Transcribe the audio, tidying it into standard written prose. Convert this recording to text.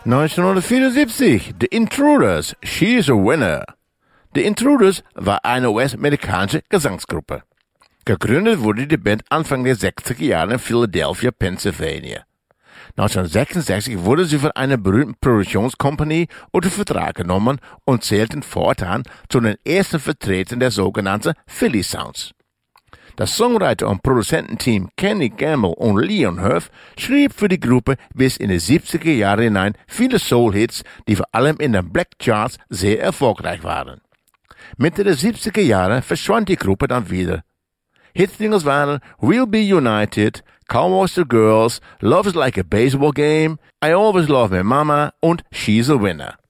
1974, The Intruders, She's a Winner. The Intruders war eine US-amerikanische Gesangsgruppe. Gegründet wurde die Band Anfang der 60er Jahre in Philadelphia, Pennsylvania. 1966 wurde sie von einer berühmten Produktionskompanie unter Vertrag genommen und zählten fortan zu den ersten Vertretern der sogenannten Philly Sounds. Das Songwriter- und Produzententeam Kenny Gamble und Leon Huff schrieb für die Gruppe bis in die 70er Jahre hinein viele Soul-Hits, die vor allem in den Black Charts sehr erfolgreich waren. Mitte der 70er Jahre verschwand die Gruppe dann wieder. Hitsingles waren We'll Be United, Cowboys to Girls, Love is Like a Baseball Game, I Always Love My Mama und She's a Winner.